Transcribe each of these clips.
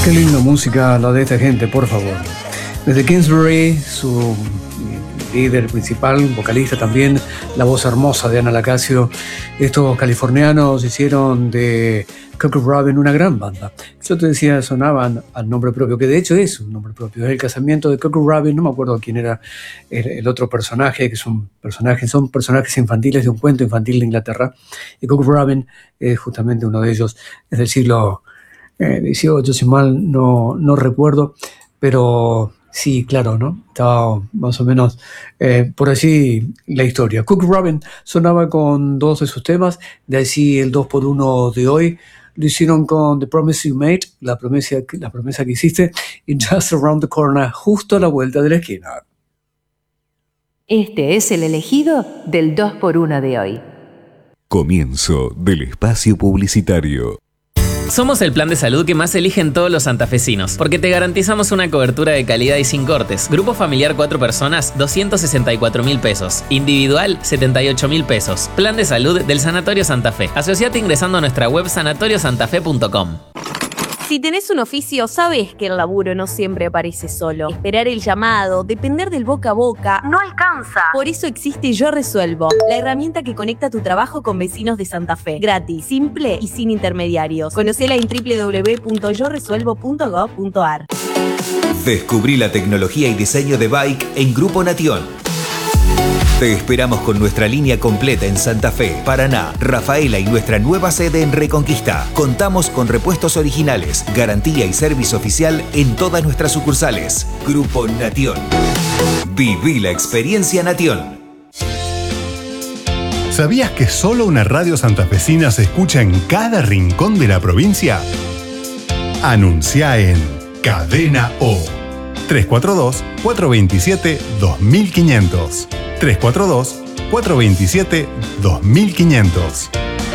Qué linda música la de esta gente, por favor. Desde Kingsbury, su líder principal, vocalista también, la voz hermosa de Ana Lacasio. Estos californianos hicieron de Cocker Robin una gran banda. Yo te decía, sonaban al nombre propio, que de hecho es un nombre propio. Es el casamiento de Cocker Robin, no me acuerdo quién era el otro personaje, que son personajes infantiles de un cuento infantil de Inglaterra. Y Cocker Robin es justamente uno de ellos, es del siglo 18, si mal no recuerdo, pero sí, claro, ¿no? Estaba más o menos por allí la historia. Cocker Robin sonaba con dos de sus temas, de allí el 2x1 de hoy. Lo hicieron con The Promise You Made, la promesa que hiciste, y Just Around the Corner, justo a la vuelta de la esquina. Este es el elegido del 2x1 de hoy. Comienzo del espacio publicitario. Somos el plan de salud que más eligen todos los santafesinos, porque te garantizamos una cobertura de calidad y sin cortes. Grupo familiar 4 personas, 264.000 pesos. Individual, 78.000 pesos. Plan de salud del Sanatorio Santa Fe. Asociate ingresando a nuestra web sanatoriosantafe.com. Si tenés un oficio, sabés que el laburo no siempre aparece solo. Esperar el llamado, depender del boca a boca, no alcanza. Por eso existe Yo Resuelvo, la herramienta que conecta tu trabajo con vecinos de Santa Fe. Gratis, simple y sin intermediarios. Conocela en www.yoresuelvo.gov.ar. Descubrí la tecnología y diseño de Bike en Grupo Nation. Te esperamos con nuestra línea completa en Santa Fe, Paraná, Rafaela y nuestra nueva sede en Reconquista. Contamos con repuestos originales, garantía y servicio oficial en todas nuestras sucursales. Grupo Nation. Viví la experiencia Nation. ¿Sabías que solo una radio santafesina se escucha en cada rincón de la provincia? Anuncia en Cadena O. 342-427-2500. 342-427-2500.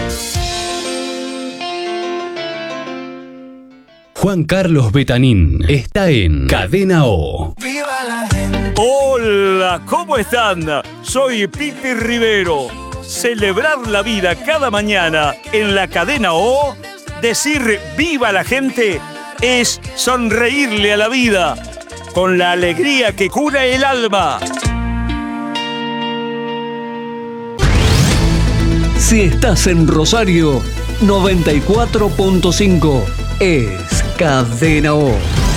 Juan Carlos Betanín está en Cadena O. Hola, ¿cómo están? Soy Pipi Rivero. Celebrar la vida cada mañana en la Cadena O, decir viva la gente, es sonreírle a la vida con la alegría que cura el alma. Si estás en Rosario, 94.5 es Cadena O.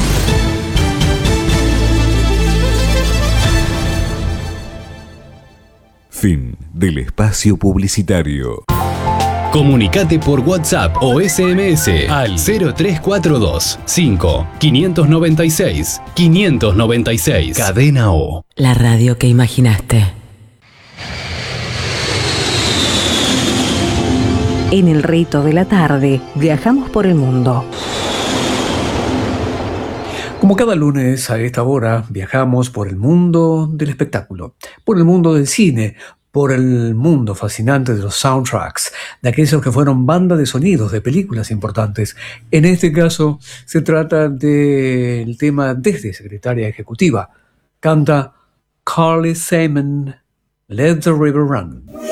Fin del espacio publicitario. Comunicate por WhatsApp o SMS al 0342 5 596 596. Cadena O. La radio que imaginaste. En el rito de la tarde, viajamos por el mundo. Como cada lunes a esta hora, viajamos por el mundo del espectáculo, por el mundo del cine, por el mundo fascinante de los soundtracks, de aquellos que fueron banda de sonidos de películas importantes. En este caso, se trata del tema desde Secretaria Ejecutiva. Canta Carly Simon, Let the River Run.